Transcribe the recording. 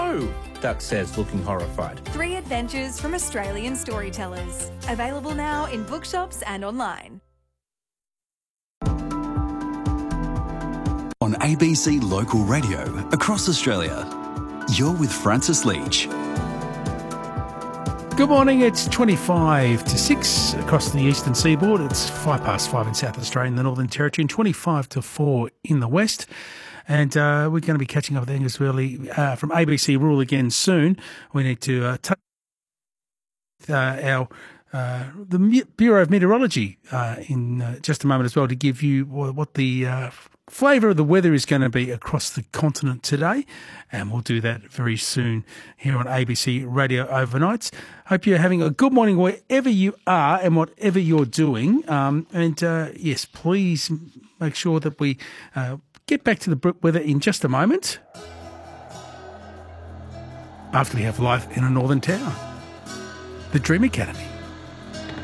know, Duck says, looking horrified. 3 adventures from Australian storytellers. Available now in bookshops and online. On ABC Local Radio across Australia, you're with Francis Leach. Good morning, it's 25 to 6 across the eastern seaboard. It's 5:05 in South Australia and the Northern Territory and 25 to 4 in the west. And we're going to be catching up with Angus Worley from ABC Rural again soon. We need to touch the Bureau of Meteorology in just a moment as well to give you what the flavour of the weather is going to be across the continent today, and we'll do that very soon here on ABC Radio Overnights. Hope you're having a good morning wherever you are and whatever you're doing. Yes, please make sure that we get back to the weather in just a moment after we have live in a northern town, the Dream Academy.